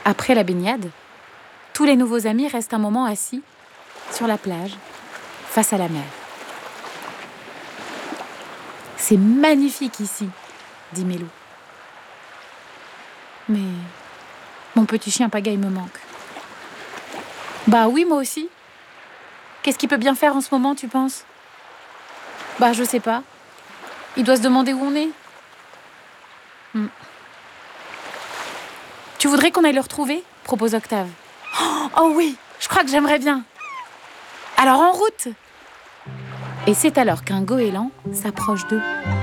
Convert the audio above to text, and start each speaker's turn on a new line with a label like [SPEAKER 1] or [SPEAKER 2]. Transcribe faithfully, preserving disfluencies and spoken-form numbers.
[SPEAKER 1] Après la baignade, tous les nouveaux amis restent un moment assis sur la plage, face à la mer. « C'est magnifique ici », dit Mélou. « Mais mon petit chien Pagaille me manque. »« Bah oui, moi aussi. Qu'est-ce qu'il peut bien faire en ce moment, tu penses ? » ?»« Bah je sais pas. Il doit se demander où on est. Hmm. »« Tu voudrais qu'on aille le retrouver ? » propose Octave. « Oh oui, je crois que j'aimerais bien. Alors en route !» Et c'est alors qu'un goéland s'approche d'eux.